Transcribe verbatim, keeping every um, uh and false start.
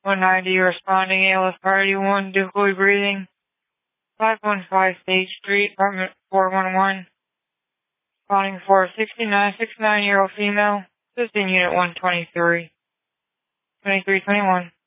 one ninety responding, A L S priority one, difficulty breathing. five one five State Street, apartment four one one. Responding for sixty-nine, sixty-nine year old female, assisting unit one twenty-three. twenty-three twenty-one.